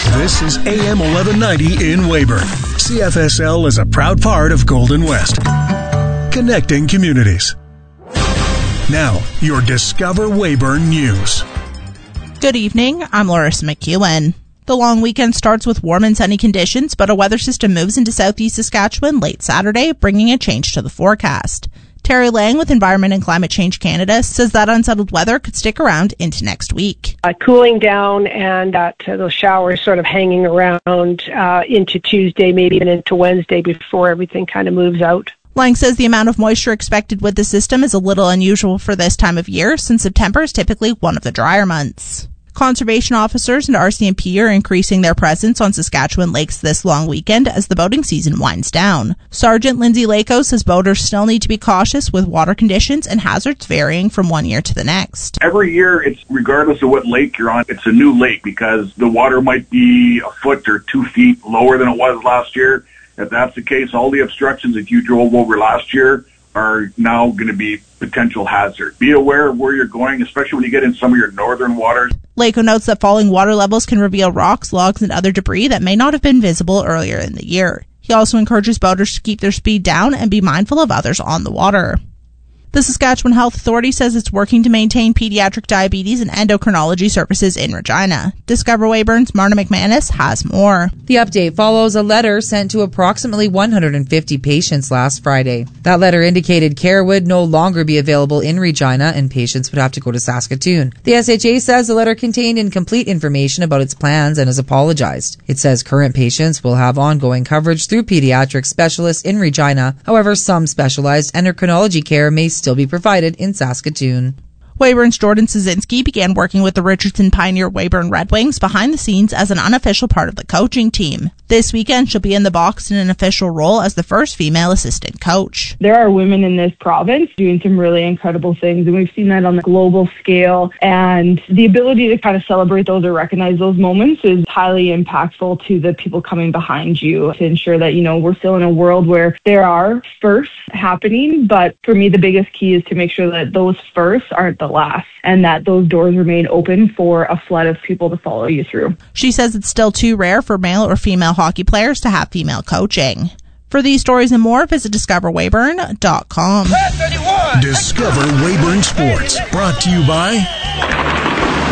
This is AM 1190 in Weyburn. CFSL is a proud part of Golden West. Connecting communities. Now, your Discover Weyburn News. Good evening, I'm Larissa McEwen. The long weekend starts with warm and sunny conditions, but a weather system moves into southeast Saskatchewan late Saturday, bringing a change to the forecast. Terry Lang with Environment and Climate Change Canada says that unsettled weather could stick around into next week. Cooling down and those showers sort of hanging around into Tuesday, maybe even into Wednesday before everything kind of moves out. Lang says the amount of moisture expected with the system is a little unusual for this time of year, since September is typically one of the drier months. Conservation officers and RCMP are increasing their presence on Saskatchewan lakes this long weekend as the boating season winds down. Sergeant Lindsay Lako says boaters still need to be cautious with water conditions and hazards varying from one year to the next. Every year, it's regardless of what lake you're on, it's a new lake because the water might be a foot or 2 feet lower than it was last year. If that's the case, all the obstructions that you drove over last year are now going to be potential hazard. Be aware of where you're going, especially when you get in some of your northern waters. Lako notes that falling water levels can reveal rocks, logs, and other debris that may not have been visible earlier in the year. He also encourages boaters to keep their speed down and be mindful of others on the water. The Saskatchewan Health Authority says it's working to maintain pediatric diabetes and endocrinology services in Regina. Discover Weyburn's Marna McManus has more. The update follows a letter sent to approximately 150 patients last Friday. That letter indicated care would no longer be available in Regina and patients would have to go to Saskatoon. The SHA says the letter contained incomplete information about its plans and has apologized. It says current patients will have ongoing coverage through pediatric specialists in Regina. However, some specialized endocrinology care may still be provided in Saskatoon. Weyburn's Jordan Szynski began working with the Richardson Pioneer Weyburn Red Wings behind the scenes as an unofficial part of the coaching team. This weekend, she'll be in the box in an official role as the first female assistant coach. There are women in this province doing some really incredible things, and we've seen that on the global scale. And the ability to kind of celebrate those or recognize those moments is highly impactful to the people coming behind you to ensure that, we're still in a world where there are firsts happening. But for me, the biggest key is to make sure that those firsts aren't the last and that those doors remain open for a flood of people to follow you through. She says it's still too rare for male or female hockey players to have female coaching. For these stories and more, visit discoverweyburn.com. Discover Weyburn Sports, brought to you by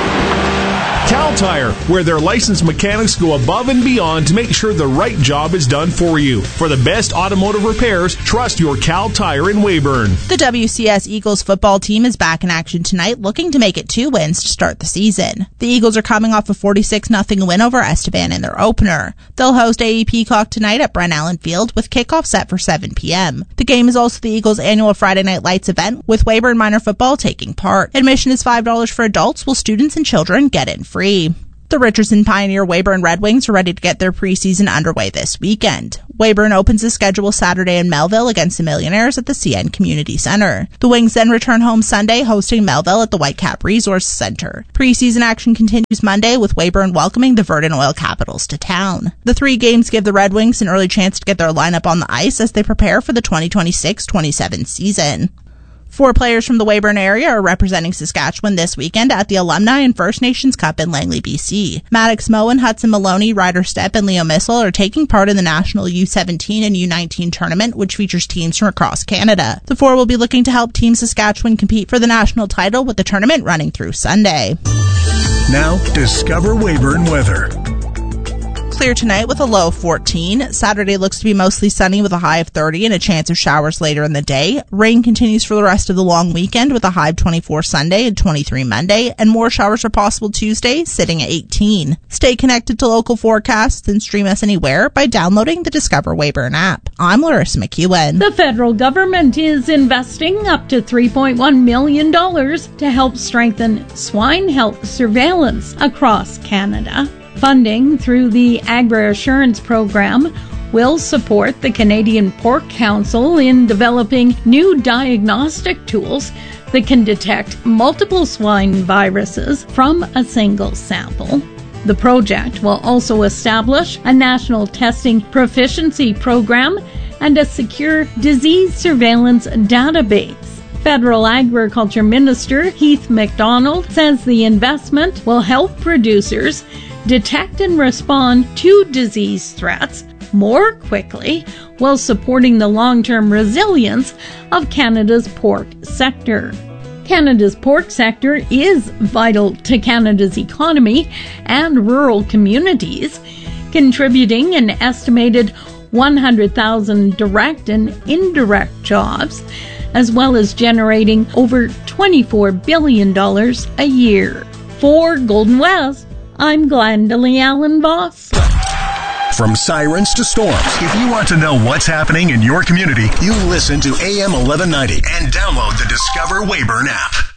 Cal Tire, where their licensed mechanics go above and beyond to make sure the right job is done for you. For the best automotive repairs, trust your Cal Tire in Weyburn. The WCS Eagles football team is back in action tonight, looking to make it 2 wins to start the season. The Eagles are coming off a 46-0 win over Estevan in their opener. They'll host AE Peacock tonight at Brent Allen Field with kickoff set for 7 p.m. The game is also the Eagles' annual Friday Night Lights event, with Weyburn Minor Football taking part. Admission is $5 for adults, while students and children get in free. The Richardson Pioneer Weyburn Red Wings are ready to get their preseason underway this weekend. Weyburn opens the schedule Saturday in Melville against the Millionaires at the CN Community Centre. The Wings then return home Sunday, hosting Melville at the Whitecap Resource Centre. Preseason action continues Monday, with Weyburn welcoming the Verdant Oil Capitals to town. The 3 games give the Red Wings an early chance to get their lineup on the ice as they prepare for the 2026-27 season. 4 players from the Weyburn area are representing Saskatchewan this weekend at the Alumni and First Nations Cup in Langley, BC. Maddox Moen, Hudson Maloney, Ryder Stepp, and Leo Missel are taking part in the National U17 and U19 tournament, which features teams from across Canada. The 4 will be looking to help Team Saskatchewan compete for the national title, with the tournament running through Sunday. Now, Discover Weyburn weather. Clear tonight with a low of 14. Saturday looks to be mostly sunny with a high of 30 and a chance of showers later in the day. Rain continues for the rest of the long weekend with a high of 24 Sunday and 23 Monday, and more showers are possible Tuesday, sitting at 18. Stay connected to local forecasts and stream us anywhere by downloading the Discover Weyburn app. I'm Larissa McEwen. The federal government is investing up to $3.1 million to help strengthen swine health surveillance across Canada. Funding through the Agri-Assurance Program will support the Canadian Pork Council in developing new diagnostic tools that can detect multiple swine viruses from a single sample. The project will also establish a national testing proficiency program and a secure disease surveillance database. Federal Agriculture Minister Heath MacDonald says the investment will help producers detect and respond to disease threats more quickly while supporting the long-term resilience of Canada's pork sector. Canada's pork sector is vital to Canada's economy and rural communities, contributing an estimated 100,000 direct and indirect jobs, as well as generating over $24 billion a year. For Golden West, I'm Glendalee Allen Voss. From sirens to storms, if you want to know what's happening in your community, you listen to AM 1190 and download the Discover Weyburn app.